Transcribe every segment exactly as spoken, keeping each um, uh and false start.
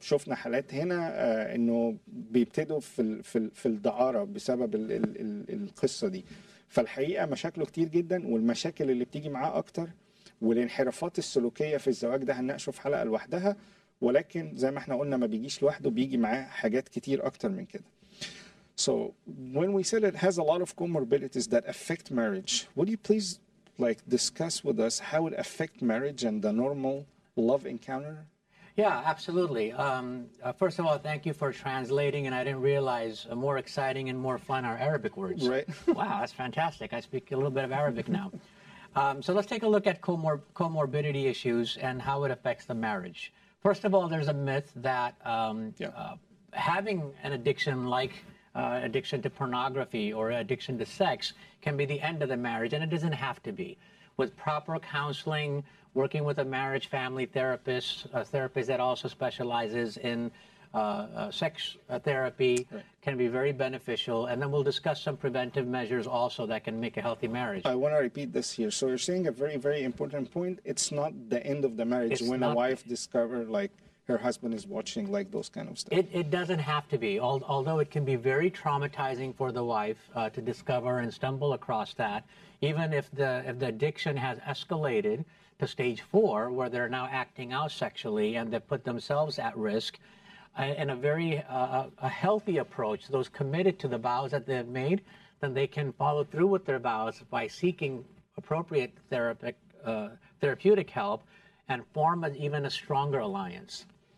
شفنا حالات هنا آه، انه بيبتدوا في ال- في ال- في الدعاره بسبب ال ال ال القصه دي. فالحقيقه مشاكله كتير جدا، والمشاكل اللي بتيجي معاه اكتر، والانحرافات السلوكيه في الزواج ده هنناقشه في حلقه لوحدها. ولكن زي ما احنا قلنا ما بيجيش لوحده، بيجي معاه حاجات كتير اكتر من كده. So when we said it has a lot of comorbidities that affect marriage, would you please like discuss with us how it affect marriage and the normal love encounter? Yeah, absolutely. Um, uh, first of all, thank you for translating, and I didn't realize uh, more exciting and more fun are Arabic words. Right. Wow, that's fantastic. I speak a little bit of Arabic now. Um, so let's take a look at comor- comorbidity issues and how it affects the marriage. First of all, there's a myth that um, Yeah. uh, having an addiction like uh, addiction to pornography or addiction to sex can be the end of the marriage, and it doesn't have to be. With proper counseling, working with a marriage family therapist, a therapist that also specializes in uh, uh, sex uh, therapy, Right. can be very beneficial. And then we'll discuss some preventive measures also that can make a healthy marriage. I want to repeat this here. So you're saying a very, very important point. It's not the end of the marriage It's when a not- wife discover like her husband is watching like those kind of stuff. It, it doesn't have to be, al- although it can be very traumatizing for the wife uh, to discover and stumble across that, even if the, if the addiction has escalated to stage four, where they're now acting out sexually and they put themselves at risk. uh, In a very uh, a healthy approach, those committed to the vows that they've made, then they can follow through with their vows by seeking appropriate therapeutic, uh, therapeutic help and form an, even a stronger alliance.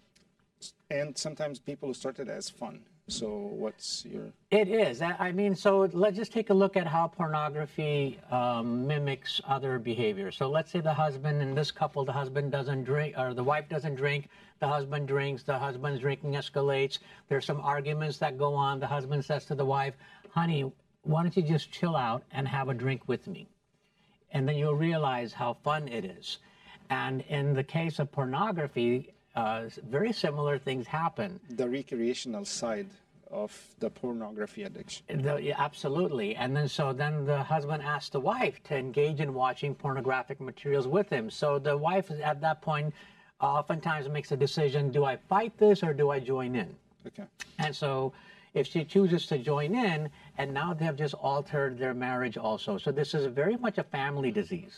And sometimes people start it as fun. So what's your It is. I I mean, so let's just take a look at how pornography um, mimics other behavior. So let's say the husband, in this couple, the husband doesn't drink, or the wife doesn't drink, the husband drinks, the husband's drinking escalates. There's some arguments that go on. The husband says to the wife, honey, why don't you just chill out and have a drink with me? And then you'll realize how fun it is. And in the case of pornography, uh, very similar things happen. the recreational side of the pornography addiction? The, yeah, absolutely. And then so then the husband asks the wife to engage in watching pornographic materials with him. So the wife at that point oftentimes makes a decision, do I fight this or do I join in? Okay. And so if she chooses to join in, and now they have just altered their marriage also. So this is very much a family disease.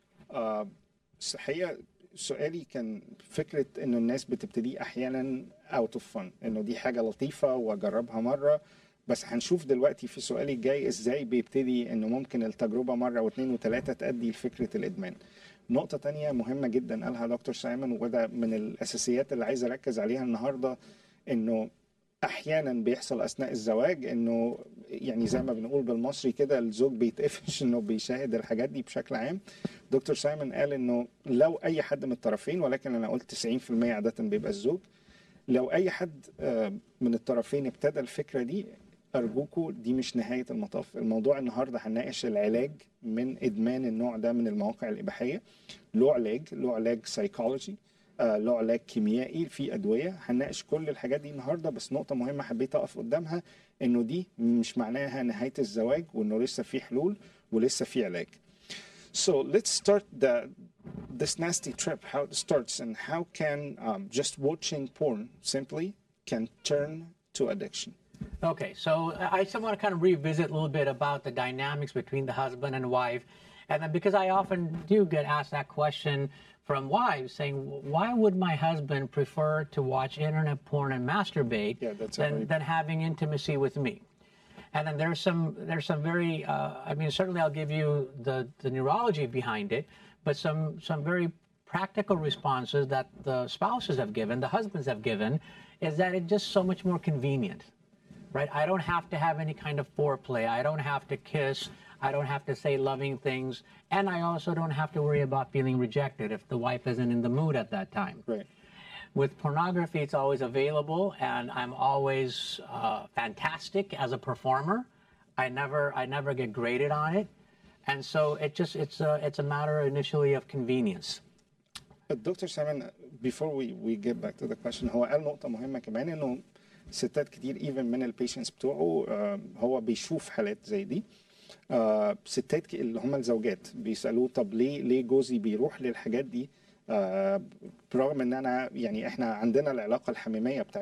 بس الحقيقة سؤالي كان فكرة إنه الناس بتبتدي أحيانا out of fun، إنه دي حاجة لطيفة وأجربها مرة. بس هنشوف دلوقتي في سؤالي الجاي إزاي بيبتدي إنه ممكن التجربة مرة واثنين وثلاثة تؤدي لفكرة الإدمان. نقطة تانية مهمة جدا قالها دكتور سايمون، وده من الأساسيات اللي عايز أركز عليها النهاردة، إنه احيانا بيحصل اثناء الزواج انه يعني زي ما بنقول بالمصري كده الزوج بيتقفش انه بيشاهد الحاجات دي بشكل عام. دكتور سايمون قال انه لو اي حد من الطرفين، ولكن انا قلت تسعين في المية عاده بيبقى الزوج، لو اي حد آه، من الطرفين ابتدى الفكره دي، ارجوكوا دي مش نهايه المطاف. الموضوع النهارده هنناقش العلاج من ادمان النوع ده من المواقع الاباحيه. له علاج، له علاج سايكولوجي، آه، له علاج كيميائي، في ادويه. هنناقش كل الحاجات دي النهارده. بس نقطه مهمه حبيت اقف قدامها، انه دي مش معناها نهايه الزواج، وانه لسه في حلول ولسه في علاج. So let's start the this nasty trip, how it starts, and how can um, just watching porn simply can turn to addiction. Okay, so I just want to kind of revisit a little bit about the dynamics between the husband and wife. And then because I often do get asked that question from wives saying, why would my husband prefer to watch internet porn and masturbate Yeah, that's a than, very- than having intimacy with me? And then there's some there's some very uh, I mean certainly I'll give you the, the neurology behind it, but some some very practical responses that the spouses have given, the husbands have given, is that it's just so much more convenient, right? I don't have to have any kind of foreplay. I don't have to kiss. I don't have to say loving things. And I also don't have to worry about feeling rejected if the wife isn't in the mood at that time. Right. With pornography, it's always available, and I'm always uh, fantastic as a performer. I never, I never get graded on it, and so it just, it's a, it's a matter initially of convenience. But Doctor Simon, before we, we get back to the question, هو قال نقطة مهمة كمان، إنه ستات كتير even من البيشنتس بتوعه آه، هو بيشوف حالات زي دي. آه، ستات ك- اللي هم الزوجات بيسألوه طب ليه ليه جوزي بيروح للحاجات دي آه، برغم ان انا يعني احنا عندنا العلاقه الحميميه بتاعتنا